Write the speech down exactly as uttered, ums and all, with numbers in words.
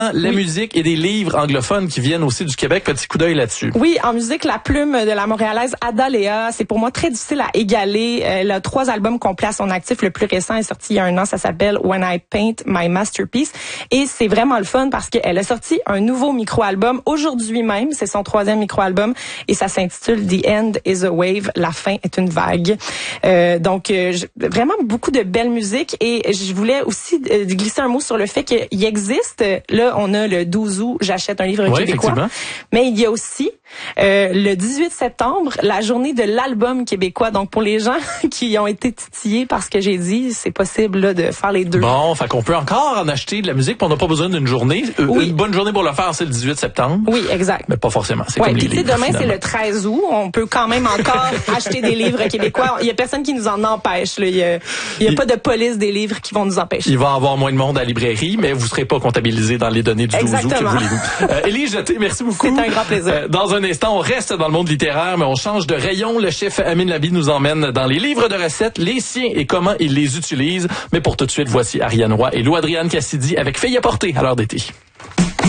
la oui. musique et des livres anglophones qui viennent aussi du Québec. Petit coup d'œil là-dessus. Oui, en musique, la plume de la Montréalaise Ada Léa, c'est pour moi très difficile à égaler. Elle a trois albums complets à son actif. Le plus récent est sorti il y a un an, ça s'appelle When I Paint My Masterpiece. Et c'est vraiment le fun parce qu'elle a sorti un nouveau micro-album aujourd'hui même. C'est son troisième micro-album et ça s'intitule The End is a Wave. La fin est une vague. Euh, donc, euh, vraiment beaucoup de belle musique. Et je voulais aussi euh, glisser un mot sur le fait qu'il existe, là, on a le douze août, j'achète un livre Oui, québécois. Mais il y a aussi euh, le dix-huit septembre, la journée de l'album québécois. Donc, pour les gens qui ont été titillés par ce que j'ai dit, c'est possible là, de faire les deux. Bon, fait qu'on peut encore en acheter de la musique, puis on n'a pas besoin d'une journée. Euh, oui. Une bonne journée pour le faire, c'est le dix-huit septembre. Oui, exact. Mais pas forcément. C'est ouais, comme les livres. livres. Demain, finalement. c'est le treize août. On peut quand même encore acheter des livres québécois. Il y a personne qui nous en empêche. Là. Il y a, il y a il, pas de police des livres qui vont nous empêcher. Il va y avoir moins de monde à la librairie, mais vous serez pas comptabilisé dans les données du douze août, que voulez-vous. Euh, Élie Jeté, merci beaucoup. C'est un grand plaisir. Euh, dans un instant, on reste dans le monde littéraire, mais on change de rayon. Le chef Amine Labi nous emmène dans les livres de recettes, les siens et comment il les utilise. Mais pour tout de suite, voici Ariane Roy et Lou Adrienne Cassidy avec Fille à porter à l'heure d'été.